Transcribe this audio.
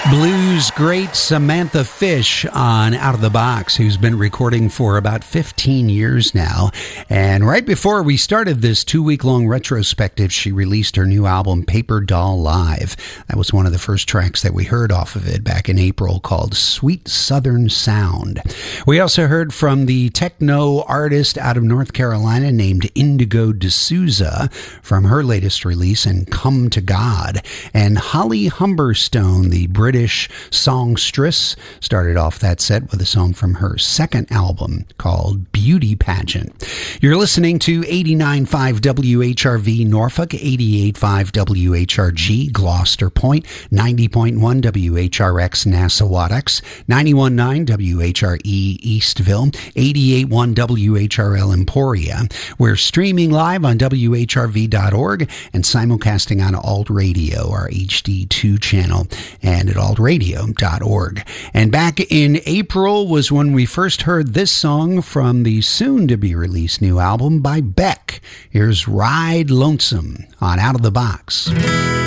Blues great Samantha Fish on Out of the Box, who's been recording for about 15 years now. And right before we started this 2-week-long retrospective, she released her new album, Paper Doll Live. That was one of the first tracks that we heard off of it back in April, called Sweet Southern Sound. We also heard from the techno artist out of North Carolina named Indigo D'Souza from her latest release, and Come to God. And Holly Humberstone, the British songstress, started off that set with a song from her second album called Beauty Pageant. You're listening to 89.5 WHRV Norfolk, 88.5 WHRG Gloucester Point, 90.1 WHRX Nassawadox, 91.9 WHRE Eastville, 88.1 WHRL Emporia. We're streaming live on WHRV.org and simulcasting on Alt Radio, our HD2 channel, and at altradio.org. And back in April was when we first heard this song from the soon-to-be-released new album by Beck. Here's Ride Lonesome on Out of the Box.